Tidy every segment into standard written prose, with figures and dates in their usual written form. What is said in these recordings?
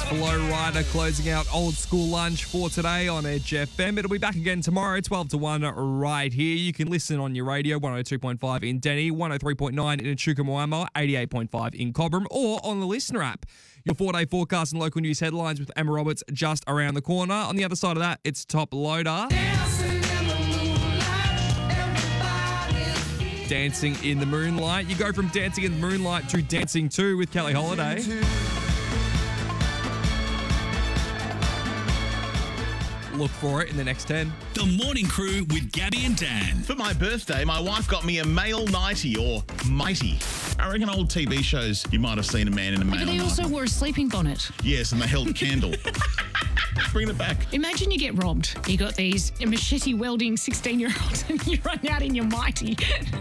Flow Rider closing out Old School Lunch for today on Edge FM. It'll be back again tomorrow, 12 to 1 right here. You can listen on your radio, 102.5 in Denny, 103.9 in Echuca Moama, 88.5 in Cobram, or on the Listener app. Your 4-day forecast and local news headlines with Emma Roberts just around the corner. On the other side of that, it's Top Loader. Dancing in the Moonlight. You go from Dancing in the Moonlight to Dancing 2 with Kelly Holiday. Look for it in the next 10. The Morning Crew with Gabby and Dan. For my birthday, my wife got me a male nightie or mighty. I reckon old TV shows, you might have seen a man in a male But they also wore a sleeping bonnet. Yes, and they held a candle. Bring it back. Imagine you get robbed. You got these machete welding 16-year-olds and you run out in your mighty.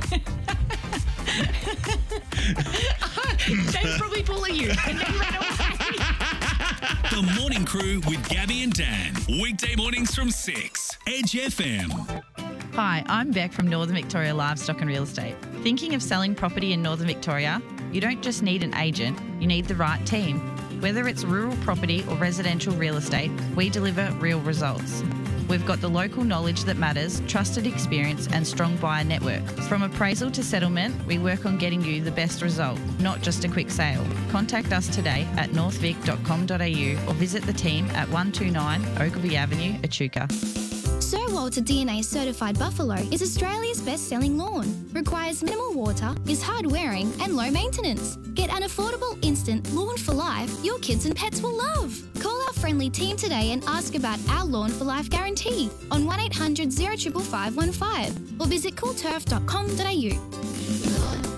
They'd probably bully you and then run away. The Morning Crew with Gabby and Dan. Weekday mornings from 6. Edge FM. Hi, I'm Beck from Northern Victoria Livestock and Real Estate. Thinking of selling property in Northern Victoria? You don't just need an agent, you need the right team. Whether it's rural property or residential real estate, we deliver real results. We've got the local knowledge that matters, trusted experience and strong buyer network. From appraisal to settlement, we work on getting you the best result, not just a quick sale. Contact us today at northvic.com.au or visit the team at 129 Ogilvy Avenue, Echuca. Sir Walter DNA Certified Buffalo is Australia's best-selling lawn. Requires minimal water, is hard-wearing and low maintenance. Get an affordable instant lawn for life your kids and pets will love. Call our friendly team today and ask about our Lawn for Life guarantee on 1800 055515 or visit coolturf.com.au.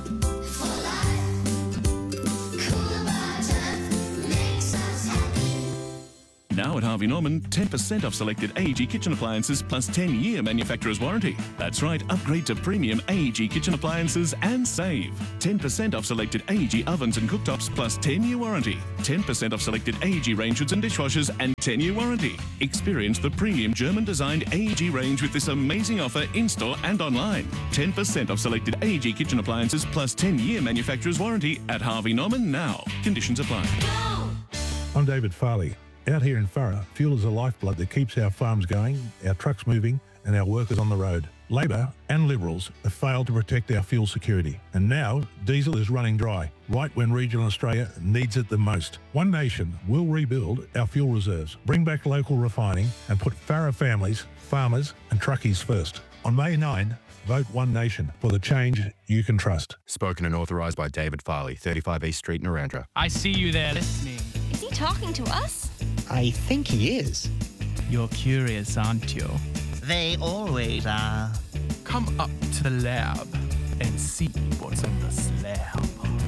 Now at Harvey Norman, 10% off selected AEG kitchen appliances plus 10-year manufacturer's warranty. That's right, upgrade to premium AEG kitchen appliances and save. 10% off selected AEG ovens and cooktops plus 10-year warranty. 10% off selected AEG range hoods and dishwashers and 10-year warranty. Experience the premium German-designed AEG range with this amazing offer in-store and online. 10% off selected AEG kitchen appliances plus 10-year manufacturer's warranty at Harvey Norman now. Conditions apply. I'm David Farley. Out here in Farah, fuel is the lifeblood that keeps our farms going, our trucks moving, and our workers on the road. Labor and Liberals have failed to protect our fuel security. And now, diesel is running dry, right when regional Australia needs it the most. One Nation will rebuild our fuel reserves, bring back local refining, and put Farah families, farmers, and truckies first. On May 9, vote One Nation for the change you can trust. Spoken and authorised by David Farley, 35 East Street, Narrandera. I see you there listening. Is he talking to us? I think he is. You're curious, aren't you? They always are. Come up to the lab and see what's in the slab.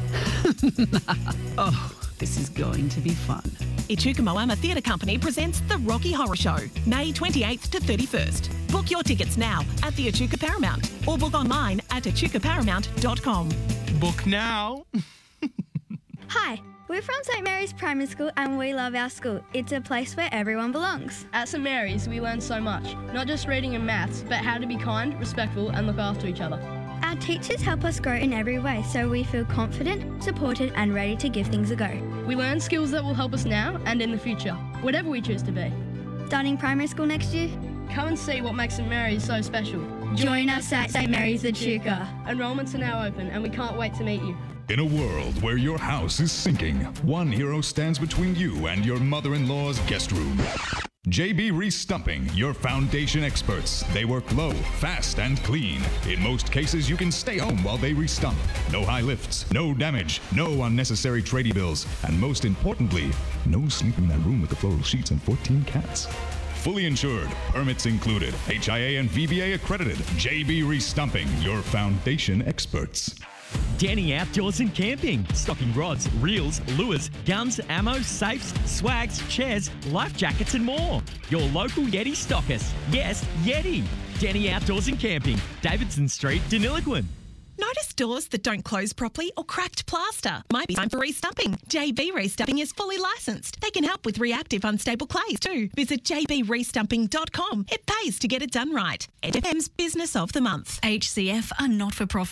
Oh, this is going to be fun. Echuca Moama Theatre Company presents The Rocky Horror Show, May 28th to 31st. Book your tickets now at the Echuca Paramount or book online at echucaparamount.com. Book now. Hi. We're from St Mary's Primary School and we love our school. It's a place where everyone belongs. At St Mary's, we learn so much, not just reading and maths, but how to be kind, respectful and look after each other. Our teachers help us grow in every way so we feel confident, supported and ready to give things a go. We learn skills that will help us now and in the future, whatever we choose to be. Starting primary school next year? Come and see what makes St Mary's so special. Join us at St Mary's Echuca. Enrollments are now open and we can't wait to meet you. In a world where your house is sinking, one hero stands between you and your mother-in-law's guest room. JB Restumping, your foundation experts. They work low, fast, and clean. In most cases, you can stay home while they restump. No high lifts, no damage, no unnecessary tradie bills, and most importantly, no sleeping in that room with the floral sheets and 14 cats. Fully insured, permits included, HIA and VBA accredited. JB Restumping, your foundation experts. Denny Outdoors and Camping. Stocking rods, reels, lures, guns, ammo, safes, swags, chairs, life jackets and more. Your local Yeti stockist. Yes, Yeti. Denny Outdoors and Camping. Davidson Street, Deniliquin. Notice doors that don't close properly or cracked plaster? Might be time for restumping. JB Restumping is fully licensed. They can help with reactive unstable clays too. Visit jbrestumping.com. It pays to get it done right. EdFM's Business of the Month. HCF are not for profit.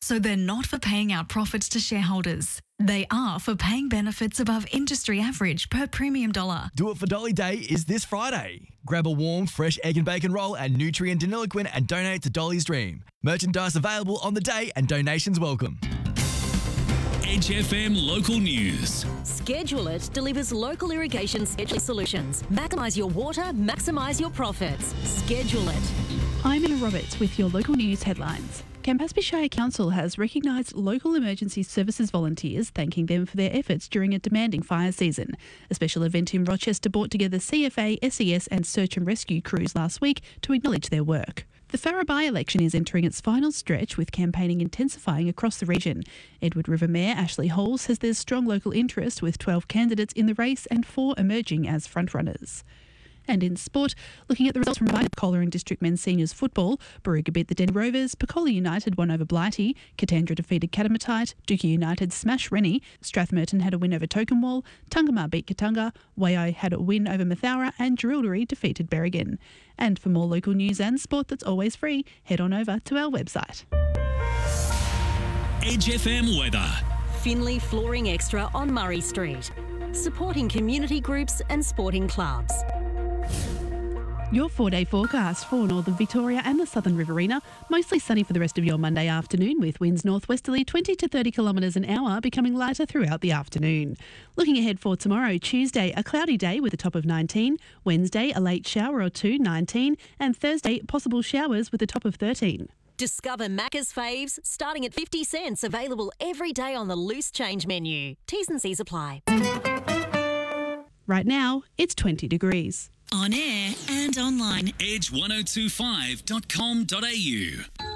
So they're not for paying out profits to shareholders. They are for paying benefits above industry average per premium dollar. Do It for Dolly Day is this Friday. Grab a warm, fresh egg and bacon roll and nutrient Deniliquin and donate to Dolly's Dream. Merchandise available on the day and donations welcome. Edge FM local news. Schedule It delivers local irrigation scheduling solutions. Maximise your water, maximise your profits. Schedule It. I'm Emma Roberts with your local news headlines. Campaspe Shire Council has recognised local emergency services volunteers, thanking them for their efforts during a demanding fire season. A special event in Rochester brought together CFA, SES and search and rescue crews last week to acknowledge their work. The Farrer by-election is entering its final stretch, with campaigning intensifying across the region. Edward River Mayor Ashley Halls says there's strong local interest, with 12 candidates in the race and 4 emerging as frontrunners. And in sport, looking at the results from Colarin District Men's Seniors Football, Barooga beat the Denny Rovers, Picola United won over Blighty, Katandra defeated Catamatite, Dookie United smashed Rennie, Strathmerton had a win over Tokenwall, Tungamar beat Kattunga, Wayo had a win over Mathara, and Jerilderie defeated Berrigan. And for more local news and sport that's always free, head on over to our website. Edge FM weather. Finley Flooring Extra on Murray Street. Supporting community groups and sporting clubs. Your 4-day forecast for Northern Victoria and the Southern Riverina. Mostly sunny for the rest of your Monday afternoon, with winds northwesterly 20 to 30 kilometres an hour, becoming lighter throughout the afternoon. Looking ahead for tomorrow, Tuesday, a cloudy day with a top of 19. Wednesday, a late shower or two, 19. And Thursday, possible showers with a top of 13. Discover Macca's faves starting at 50 cents, available every day on the loose change menu. T's and C's apply. Right now, it's 20 degrees. On air and online. Edge1025.com.au.